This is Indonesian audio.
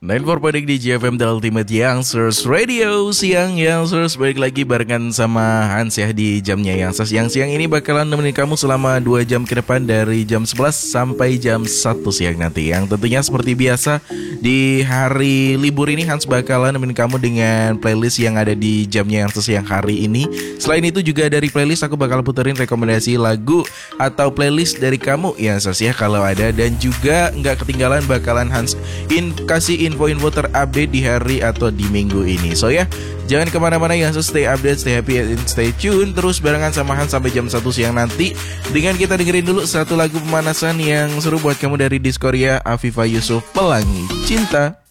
94.6 di JFM The Ultimate Youngsters Radio. Siang Youngsters, balik lagi barengan sama Hans ya di jamnya Youngsters. Yang siang ini bakalan nemenin kamu selama 2 jam ke depan, dari jam 11 sampai jam 1 siang nanti. Yang tentunya seperti biasa di hari libur ini Hans bakalan nemenin kamu dengan playlist yang ada di jamnya Youngsters yang hari ini. Selain itu juga dari playlist aku bakal puterin rekomendasi lagu atau playlist dari kamu Youngsters ya kalau ada. Dan juga nggak ketinggalan bakalan Hans kasih info-info terupdate di hari atau di minggu ini. So ya, jangan kemana-mana ya, so stay update, stay happy, and stay tune. Terus barengan sama Hans sampai jam 1 siang nanti. Dengan kita dengerin dulu satu lagu pemanasan yang seru buat kamu dari Diskoria, Afifa Yusuf, Pelangi Cinta.